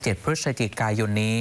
7 พฤศจิกายนนี้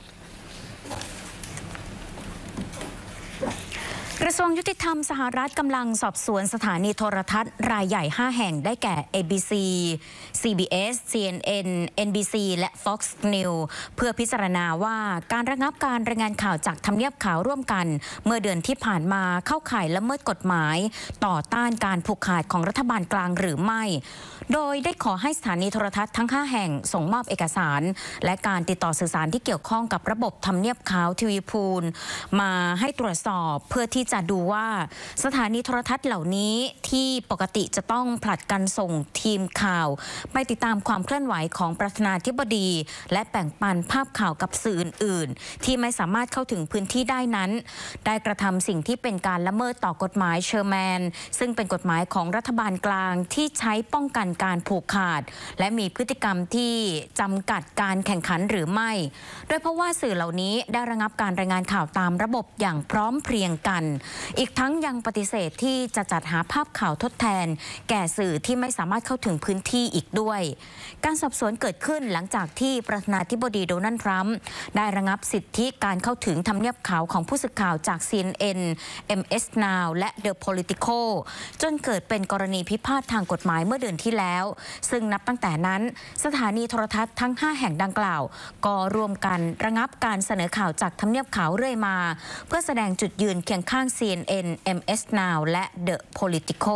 กระทรวงยุติธรรมสหรัฐกำลังสอบสวนสถานีโทรทัศน์รายใหญ่ 5 แห่งได้แก่ ABC CBS CNN NBC และ Fox News เพื่อพิจารณาว่าการระงับการรายงานข่าวจากทำเนียบขาวร่วมกันเมื่อเดือนที่ผ่านมาเข้าข่ายละเมิดกฎหมายต่อต้านการผูกขาดของรัฐบาลกลางหรือไม่โดยได้ขอให้สถานีโทรทัศน์ทั้ง 5 แห่งส่งมอบเอกสารและการติดต่อสื่อสารที่เกี่ยวข้องกับระบบทำเนียบขาวทีวีพูลมาให้ตรวจสอบเพื่อที่จะดูว่าสถานีโทรทัศน์เหล่านี้ที่ปกติจะต้องผลัดกันส่งทีมข่าวไปติดตามความเคลื่อนไหวของประธานาธิบดีและแบ่งปันภาพข่าวกับสื่ออื่นๆที่ไม่สามารถเข้าถึงพื้นที่ได้นั้นได้กระทำสิ่งที่เป็นการละเมิดต่อกฎหมายเชอร์แมนซึ่งเป็นกฎหมายของรัฐบาลกลางที่ใช้ป้องกันการผูกขาดและมีพฤติกรรมที่จำกัดการแข่งขันหรือไม่โดยเพราะว่าสื่อเหล่านี้ได้ระงับการรายงานข่าวตามระบบอย่างพร้อมเพรียงกันอีกทั้งยังปฏิเสธที่จะจัดหาภาพข่าวทดแทนแก่สื่อที่ไม่สามารถเข้าถึงพื้นที่อีกด้วยการสอบสวนเกิดขึ้นหลังจากที่ประธานาธิบดีโดนัลด์ทรัมป์ได้ระงับสิทธิการเข้าถึงทำเนียบขาวของผู้สื่อข่าวจาก CNN MS Now และ The Politico จนเกิดเป็นกรณีพิพาททางกฎหมายเมื่อเดือนที่แล้วซึ่งนับตั้งแต่นั้นสถานีโทรทัศน์ทั้ง 5 แห่งดังกล่าวก็รวมกันระงับการเสนอข่าวจากทำเนียบขาวเรื่อยมาเพื่อแสดงจุดยืนเคียงข้าง CNN MS Now และ The Politico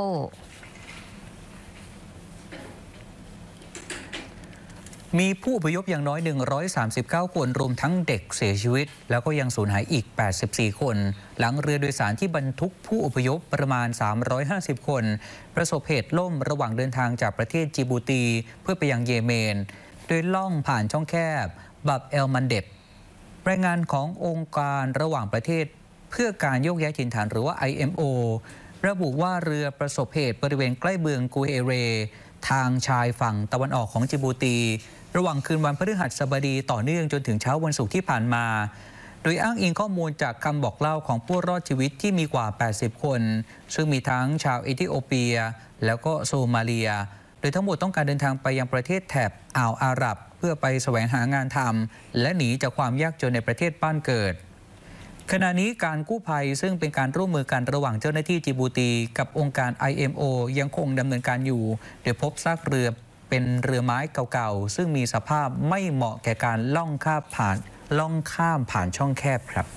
มีผู้อพยพอย่างน้อย139 คนรวมทั้งเด็กเสียชีวิตแล้วก็ยังสูญหายอีก84 คนหลังเรือโดยสารที่บรรทุกผู้อพยพประมาณ350 คนประสบเหตุล่มระหว่างเดินทางจากประเทศจิบูตีเพื่อไปยังเยเมนโดยล่องผ่านช่องแคบบับเอลมันเดบรายงานขององค์การระหว่างประเทศเพื่อการโยกย้ายถิ่นฐานหรือว่า IMO ระบุว่าเรือประสบเหตุบริเวณใกล้เมืองกูเอเรทางชายฝั่งตะวันออกของจิบูตีระหว่างคืนวันพฤหัสบดีต่อเนื่องจนถึงเช้าวันศุกร์ที่ผ่านมาโดยอ้างอิงข้อมูลจากคำบอกเล่าของผู้รอดชีวิตที่มีกว่า80 คนซึ่งมีทั้งชาวเอธิโอเปียแล้วก็โซมาเลียโดยทั้งหมดต้องการเดินทางไปยังประเทศแถบอ่าวอาหรับเพื่อไปแสวงหางานทำและหนีจากความยากจนในประเทศบ้านเกิดขณะนี้การกู้ภัยซึ่งเป็นการร่วมมือกันระหว่างเจ้าหน้าที่จิบูตีกับองค์การ IMO ยังคงดำเนินการอยู่โดยพบซากเรือเป็นเรือไม้เก่าๆซึ่งมีสภาพไม่เหมาะแก่การล่องข้ามผ่านช่องแคบครับ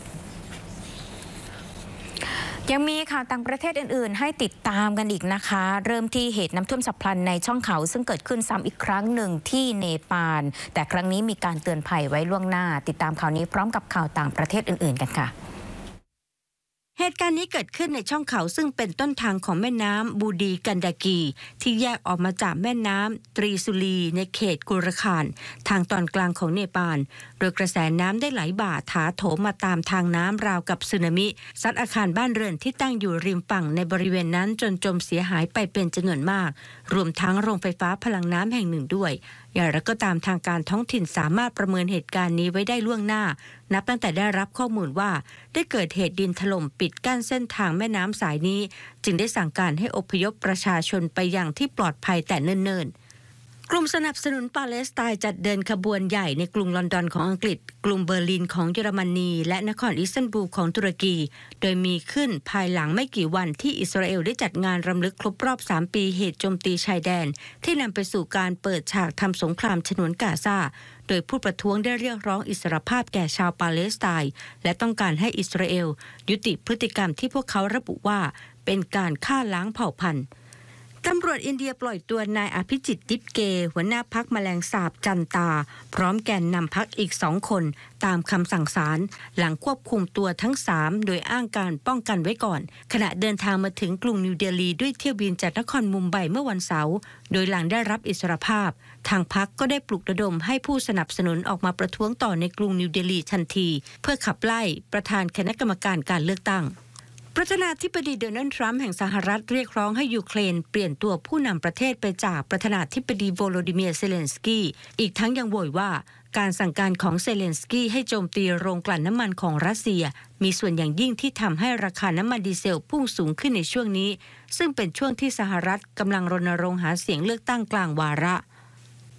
ยังมีข่าวต่างประเทศอื่นๆให้ติดตามกันอีกนะคะเริ่มที่เหตุน้ำท่วมฉับพลันในช่องเขาซึ่งเกิดขึ้นซ้ำอีกครั้งหนึ่งที่เนปาลแต่ครั้งนี้มีการเตือนภัยไว้ล่วงหน้าติดตามข่าวนี้พร้อมกับข่าวต่างประเทศอื่นๆกันค่ะเหตุการณ์นี้เกิดขึ้นในช่องเขาซึ่งเป็นต้นทางของแม่น้ำบูดีกันดากีที่แยกออกมาจากแม่น้ำตรีสุลีในเขตกุรคานทางตอนกลางของเนปาลโดยกระแสน้ำได้ไหลบ่าถาโถมมาตามทางน้ำราวกับสึนามิซัดอาคารบ้านเรือนที่ตั้งอยู่ริมฝั่งในบริเวณนั้นจนจมเสียหายไปเป็นจำนวนมากรวมทั้งโรงไฟฟ้าพลังน้ำแห่งหนึ่งด้วยอย่างไรก็ตามทางการท้องถิ่นสามารถประเมินเหตุการณ์นี้ไว้ได้ล่วงหน้านับตั้งแต่ได้รับข้อมูลว่าได้เกิดเหตุดินถล่มปิดกั้นเส้นทางแม่น้ำสายนี้จึงได้สั่งการให้อพยพประชาชนไปยังที่ปลอดภัยแต่เนิ่นๆกลุ่มสนับสนุนปาเลสไตน์จัดเดินขบวนใหญ่ในกรุงลอนดอนของอังกฤษกรุงเบอร์ลินของเยอรมนีและนครอิสตันบูลของตุรกีโดยมีขึ้นภายหลังไม่กี่วันที่อิสราเอลได้จัดงานรำลึกครบรอบ3 ปีเหตุโจมตีชายแดนที่นำไปสู่การเปิดฉากทำสงครามฉนวนกาซาโดยผู้ประท้วงได้เรียกร้องอิสรภาพแก่ชาวปาเลสไตน์และต้องการให้อิสราเอลยุติพฤติกรรมที่พวกเขาระบุว่าเป็นการฆ่าล้างเผ่าพันธุ์ตำรวจอินเดียปล่อยตัวนายอภิจิตดิปเกหัวหน้าพรรคแมลงสาบจันตาพร้อมแกนนำพรรคอีก2 คนตามคำสั่งศาลหลังควบคุมตัวทั้ง3โดยอ้างการป้องกันไว้ก่อนขณะเดินทางมาถึงกรุงนิวเดลีด้วยเที่ยวบินจากนครมุมไบเมื่อวันเสาร์โดยหลังได้รับอิสรภาพทางพรรคก็ได้ปลุกระดมให้ผู้สนับสนุนออกมาประท้วงต่อในกรุงนิวเดลีทันทีเพื่อขับไล่ประธานคณะกรรมการการเลือกตั้งประธานาธิบดีโดนัลด์ทรัมป์แห่งสหรัฐเรียกร้องให้ยูเครนเปลี่ยนตัวผู้นำประเทศไปจากประธานาธิบดีโวโลดิเมียร์เซเลนสกี้อีกทั้งยังโวยว่าการสั่งการของเซเลนสกี้ให้โจมตีโรงกลั่นน้ำมันของรัสเซียมีส่วนอย่างยิ่งที่ทำให้ราคาน้ำมันดีเซลพุ่งสูงขึ้นในช่วงนี้ซึ่งเป็นช่วงที่สหรัฐกำลังรณรงค์หาเสียงเลือกตั้งกลางวาระ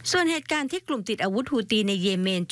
ส่วนเหตุการณ์ที่กลุ่มติดอาวุธฮูตีในเยเมน